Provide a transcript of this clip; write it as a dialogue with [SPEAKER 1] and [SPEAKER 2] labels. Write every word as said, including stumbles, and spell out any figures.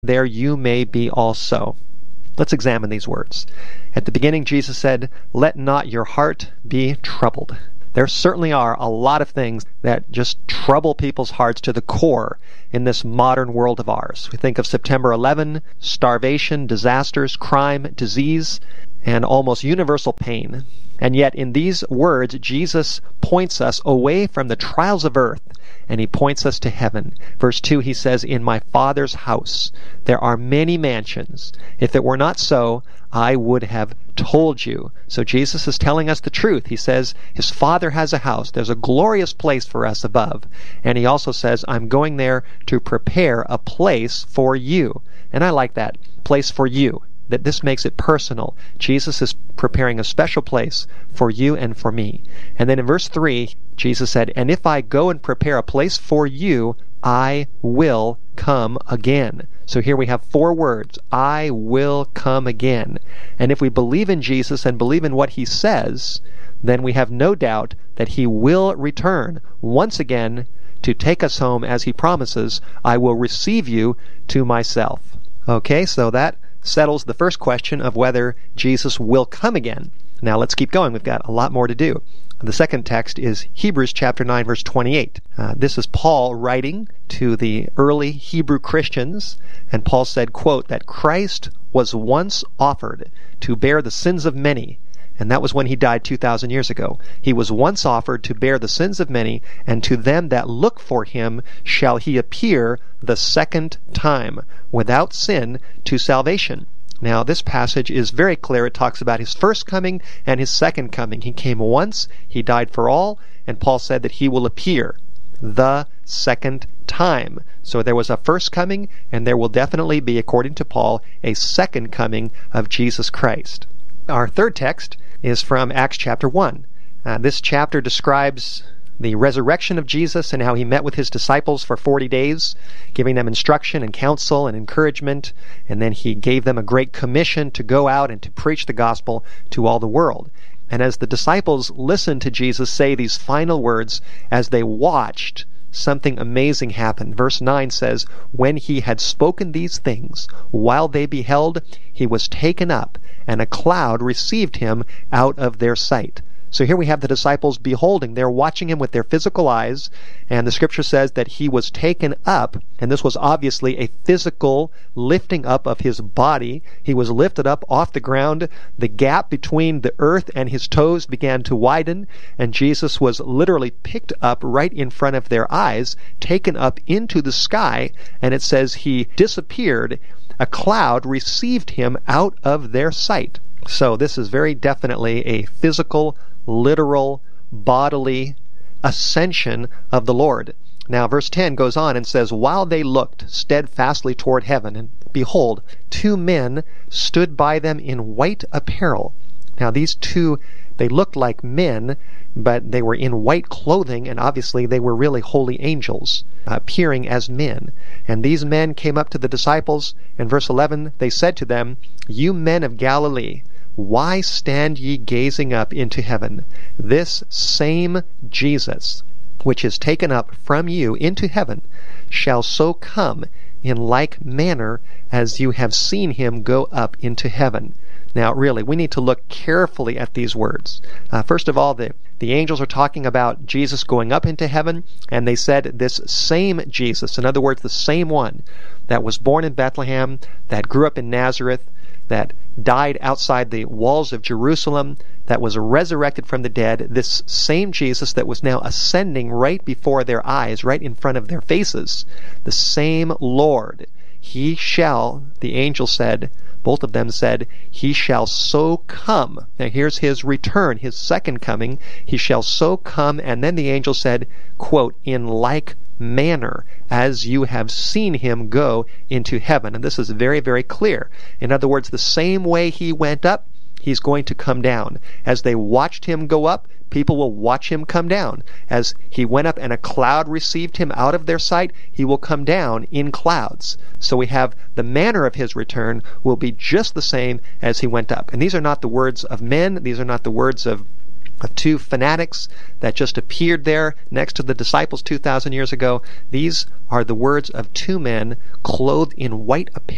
[SPEAKER 1] there you may be also. Let's examine these words. At the beginning, Jesus said, "Let not your heart be troubled." There certainly are a lot of things that just trouble people's hearts to the core in this modern world of ours. We think of September eleventh, starvation, disasters, crime, disease, and almost universal pain. And yet in these words, Jesus points us away from the trials of earth, and he points us to heaven. Verse two, he says, "In my Father's house there are many mansions. If it were not so, I would have told you." So Jesus is telling us the truth. He says his Father has a house. There's a glorious place for us above. And he also says, "I'm going there to prepare a place for you." And I like that, place for you. That this makes it personal. Jesus is preparing a special place for you and for me. And then in verse three, Jesus said, "And if I go and prepare a place for you, I will come again." So here we have four words. I will come again. And if we believe in Jesus and believe in what he says, then we have no doubt that he will return once again to take us home as he promises, "I will receive you to myself." Okay, so that settles the first question of whether Jesus will come again. Now let's keep going. We've got a lot more to do. The second text is Hebrews chapter nine, verse twenty-eight. Uh, this is Paul writing to the early Hebrew Christians, and Paul said, quote, that Christ was once offered to bear the sins of many, and that was when he died two thousand years ago. He was once offered to bear the sins of many, and to them that look for him shall he appear the second time, without sin, to salvation. Now, this passage is very clear. It talks about his first coming and his second coming. He came once, he died for all, and Paul said that he will appear the second time. So there was a first coming, and there will definitely be, according to Paul, a second coming of Jesus Christ. Our third text is from Acts chapter one. Uh, this chapter describes the resurrection of Jesus and how he met with his disciples for forty days, giving them instruction and counsel and encouragement, and then he gave them a great commission to go out and to preach the gospel to all the world. And as the disciples listened to Jesus say these final words, as they watched, something amazing happened. Verse nine says, "When he had spoken these things, while they beheld, he was taken up, and a cloud received him out of their sight." So here we have the disciples beholding. They're watching him with their physical eyes, and the scripture says that he was taken up, and this was obviously a physical lifting up of his body. He was lifted up off the ground. The gap between the earth and his toes began to widen, and Jesus was literally picked up right in front of their eyes, taken up into the sky, and it says he disappeared. A cloud received him out of their sight. So this is very definitely a physical, literal, bodily ascension of the Lord. Now, verse ten goes on and says, "While they looked steadfastly toward heaven, and behold, two men stood by them in white apparel." Now, these two, they looked like men, but they were in white clothing, and obviously they were really holy angels, appearing as men. And these men came up to the disciples. In verse eleven, they said to them, "You men of Galilee, why stand ye gazing up into heaven? This same Jesus, which is taken up from you into heaven, shall so come in like manner as you have seen him go up into heaven." Now, really, we need to look carefully at these words. Uh, first of all, the, the angels are talking about Jesus going up into heaven, and they said this same Jesus, in other words, the same one that was born in Bethlehem, that grew up in Nazareth, that died outside the walls of Jerusalem, that was resurrected from the dead, this same Jesus that was now ascending right before their eyes, right in front of their faces, the same Lord, he shall, the angel said, both of them said, he shall so come. Now here's his return, his second coming. He shall so come, and then the angel said, quote, in like manner as you have seen him go into heaven. And this is very, very clear. In other words, the same way he went up, he's going to come down. As they watched him go up, people will watch him come down. As he went up and a cloud received him out of their sight, he will come down in clouds. So we have the manner of his return will be just the same as he went up. And these are not the words of men. These are not the words of of two fanatics that just appeared there next to the disciples two thousand years ago. These are the words of two men clothed in white apparel.